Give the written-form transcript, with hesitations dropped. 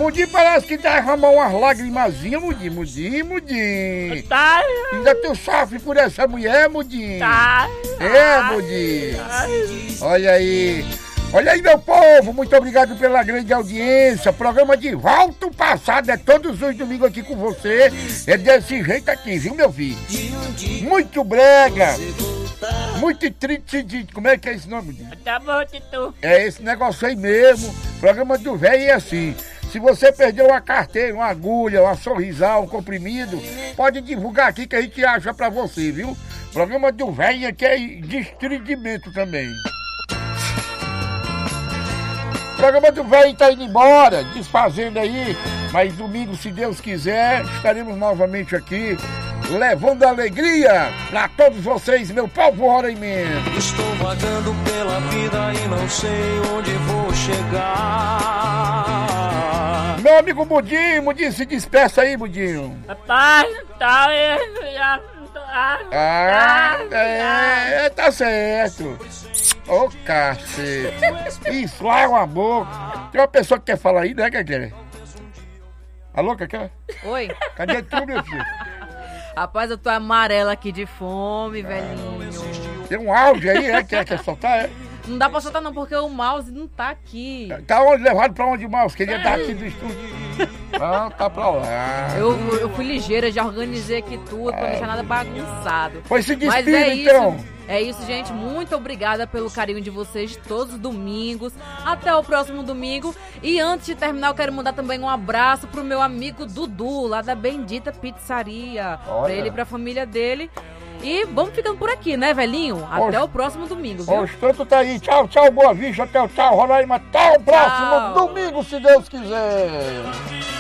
Mudinho parece que derramou umas lagrimazinhas, Mudinho. Tá. Ainda tu sofre por essa mulher, Mudinho. Tá. Mudinho. Olha aí, meu povo, muito obrigado pela grande audiência. Programa de volta ao passado, é todos os domingos aqui com você. É desse jeito aqui, viu, meu filho? Muito brega, muito triste. Como é que é esse nome? Tá bom, Titu. É esse negócio aí mesmo. Programa do velho é assim. Se você perdeu uma carteira, uma agulha, uma sorrisal, um comprimido, pode divulgar aqui que a gente acha pra você, viu? Programa do velho aqui é destridimento também. O programa do velho tá indo embora, desfazendo aí, mas domingo, se Deus quiser, estaremos novamente aqui, levando alegria pra todos vocês, meu povo Roraimento. Estou vagando pela vida e não sei onde vou chegar. Meu amigo Mudinho, se despeça aí, Mudinho. Tá. Tá certo. Ô, cacete. Isso lá é uma boca. Tem uma pessoa que quer falar aí, né, Cacá? Alô, Cacá? Oi. Cadê tu, meu filho? Rapaz, eu tô amarela aqui de fome, velhinho. Tem um áudio aí, quer soltar, Não dá pra soltar não, porque o mouse não tá aqui. Tá onde? Levado pra onde o mouse? Queria dar aqui do estúdio. Não, tá pra lá. Eu fui ligeira, já organizei aqui tudo, pra não deixar nada bagunçado. Pois se Mas despida, então. É isso, gente. Muito obrigada pelo carinho de vocês todos os domingos. Até o próximo domingo. E antes de terminar, eu quero mandar também um abraço pro meu amigo Dudu, lá da Bendita Pizzaria. Olha. Pra ele e pra família dele. E vamos ficando por aqui, né, velhinho? Até o próximo domingo, viu? O tanto tá aí. Tchau, Boa Vista. Até o tchau, Roraima. Até o próximo domingo, se Deus quiser.